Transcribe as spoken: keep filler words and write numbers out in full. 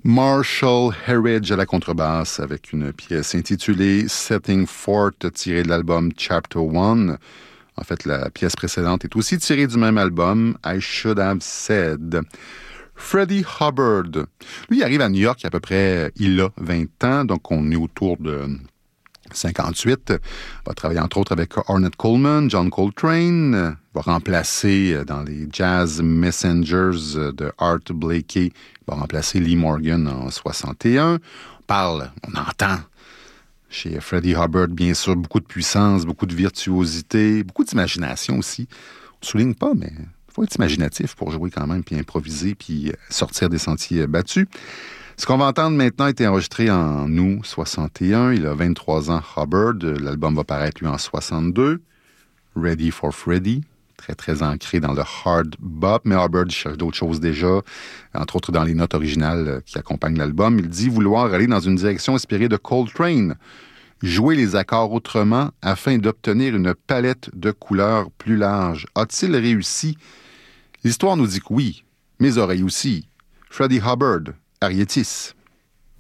Marshall Herridge à la contrebasse avec une pièce intitulée Setting Forth tirée de l'album Chapter One. En fait, la pièce précédente est aussi tirée du même album, I Should Have Said. Freddie Hubbard, lui, il arrive à New York il y a à peu près, il a vingt ans, donc on est autour de cinquante-huit. Il va travailler entre autres avec Ornette Coleman, John Coltrane. Il va remplacer dans les Jazz Messengers de Art Blakey. Il va remplacer Lee Morgan en soixante et un. On parle, on entend chez Freddie Hubbard, bien sûr, beaucoup de puissance, beaucoup de virtuosité, beaucoup d'imagination aussi. On ne souligne pas, mais il faut être imaginatif pour jouer quand même, puis improviser, puis sortir des sentiers battus. Ce qu'on va entendre maintenant a été enregistré en août soixante et un. Il a vingt-trois ans, Hubbard. L'album va paraître, lui, en soixante-deux. Ready for Freddie. Très, très ancré dans le hard bop. Mais Hubbard cherche d'autres choses déjà, entre autres dans les notes originales qui accompagnent l'album. Il dit vouloir aller dans une direction inspirée de Coltrane. Jouer les accords autrement afin d'obtenir une palette de couleurs plus large. A-t-il réussi? L'histoire nous dit que oui. Mes oreilles aussi. Freddie Hubbard, Arietis.